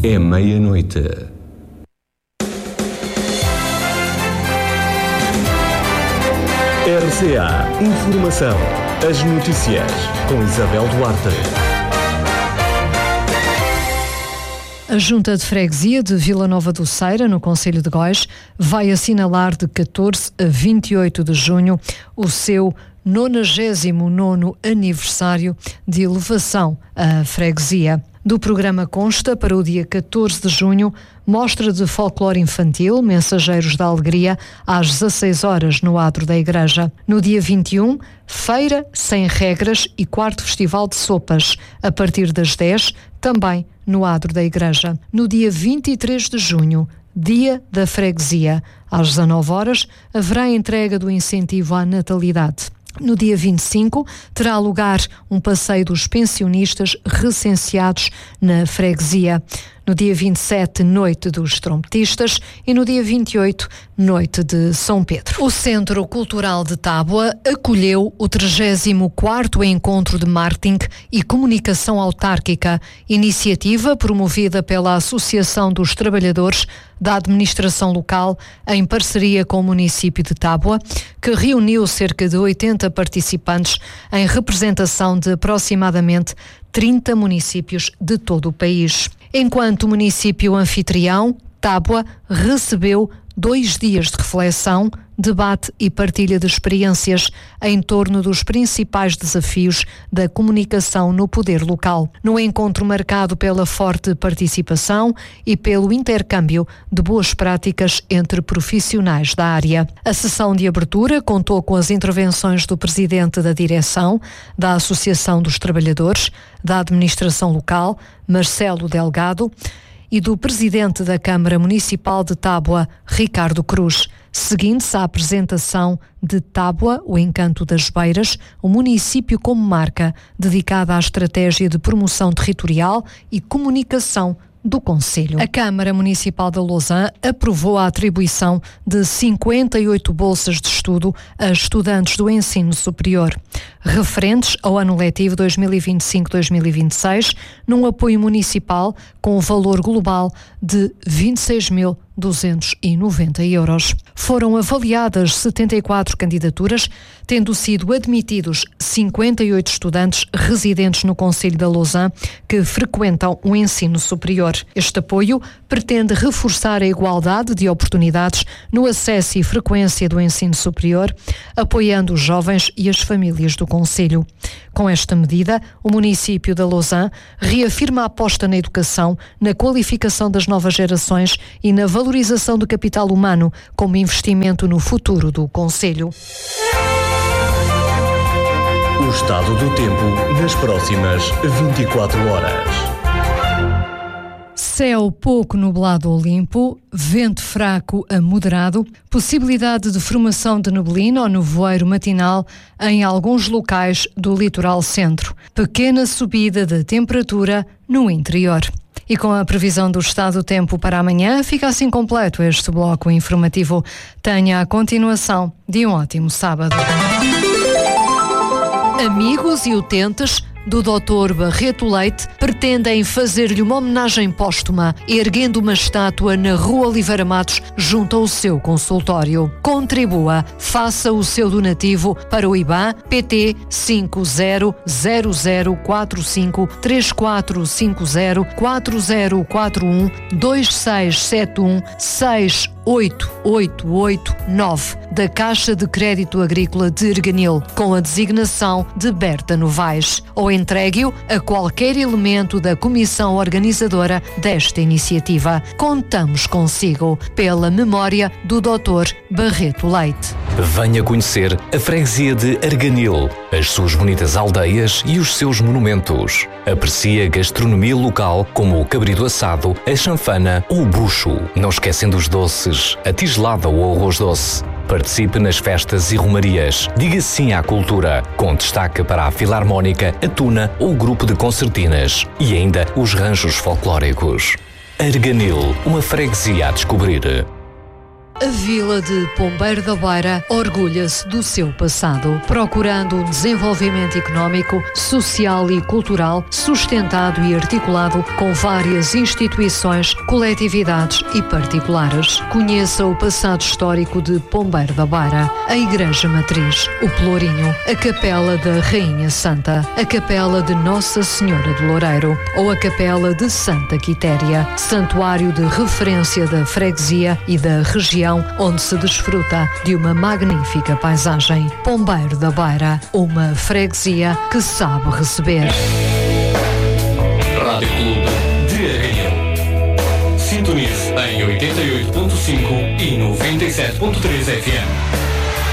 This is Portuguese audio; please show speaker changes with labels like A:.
A: É meia-noite. RCA Informação. As notícias com Isabel Duarte.
B: A Junta de Freguesia de Vila Nova do Ceira, no concelho de Góis, vai assinalar de 14 a 28 de junho o seu 99º aniversário de elevação à freguesia. Do programa consta, para o dia 14 de junho, mostra de folclore infantil, Mensageiros da Alegria, às 16 horas no adro da igreja. No dia 21, feira sem regras e quarto festival de sopas, a partir das 10, também no adro da igreja. No dia 23 de junho, dia da freguesia, às 19 horas, haverá a entrega do incentivo à natalidade. No dia 25, terá lugar um passeio dos pensionistas recenseados na freguesia. No dia 27, noite dos trompetistas, e no dia 28, noite de São Pedro. O Centro Cultural de Tábua acolheu o 34º Encontro de Marketing e Comunicação Autárquica, iniciativa promovida pela Associação dos Trabalhadores da Administração Local, em parceria com o município de Tábua, que reuniu cerca de 80 participantes em representação de aproximadamente 30 municípios de todo o país. Enquanto município anfitrião, Tábua recebeu 2 dias de reflexão, debate e partilha de experiências em torno dos principais desafios da comunicação no poder local. No encontro marcado pela forte participação e pelo intercâmbio de boas práticas entre profissionais da área. A sessão de abertura contou com as intervenções do presidente da direção, da Associação dos Trabalhadores, da Administração Local, Marcelo Delgado, e do presidente da Câmara Municipal de Tábua, Ricardo Cruz, seguindo-se a apresentação de Tábua, o Encanto das Beiras, o município como marca, dedicada à estratégia de promoção territorial e comunicação do concelho. A Câmara Municipal de Lousã aprovou a atribuição de 58 bolsas de estudo a estudantes do ensino superior, referentes ao ano letivo 2025-2026, num apoio municipal com o valor global de 26.290 euros. Foram avaliadas 74 candidaturas, tendo sido admitidos 58 estudantes residentes no concelho de Lousã que frequentam o ensino superior. Este apoio pretende reforçar a igualdade de oportunidades no acesso e frequência do ensino superior, apoiando os jovens e as famílias do concelho. Com esta medida, o município de Lousã reafirma a aposta na educação, na qualificação das novas gerações e na valorização do capital humano como investimento no futuro do concelho.
A: O estado do tempo nas próximas 24 horas.
B: Céu pouco nublado ou limpo, vento fraco a moderado, possibilidade de formação de neblina ou nevoeiro matinal em alguns locais do litoral centro. Pequena subida de temperatura no interior. E com a previsão do estado do tempo para amanhã, fica assim completo este bloco informativo. Tenha a continuação de um ótimo sábado. Amigos e utentes do Dr. Barreto Leite pretendem fazer-lhe uma homenagem póstuma, erguendo uma estátua na Rua Oliveira Matos, junto ao seu consultório. Contribua, faça o seu donativo para o IBAN PT 5000454040412671688889 da Caixa de Crédito Agrícola de Erganil, com a designação de Berta Novaes, ou entregue-o a qualquer elemento da comissão organizadora desta iniciativa. Contamos consigo, pela memória do Dr. Barreto Leite.
C: Venha conhecer a freguesia de Erganil, as suas bonitas aldeias e os seus monumentos. Aprecie a gastronomia local, como o cabrito assado, a chanfana ou o bucho. Não esquecendo os doces, a tigelada ou o arroz doce. Participe nas festas e romarias. Diga sim à cultura, com destaque para a Filarmónica, a Tuna ou o grupo de concertinas. E ainda os ranchos folclóricos. Erganil, uma freguesia a descobrir.
B: A vila de Pombeiro da Beira orgulha-se do seu passado, procurando um desenvolvimento económico, social e cultural sustentado e articulado com várias instituições, coletividades e particulares. Conheça o passado histórico de Pombeiro da Beira, a Igreja Matriz, o Pelourinho, a Capela da Rainha Santa, a Capela de Nossa Senhora do Loureiro ou a Capela de Santa Quitéria, santuário de referência da freguesia e da região onde se desfruta de uma magnífica paisagem. Pombeiro da Beira, uma freguesia que sabe receber.
A: Rádio Clube de Arganil. Sintonize em 88.5 e 97.3 FM.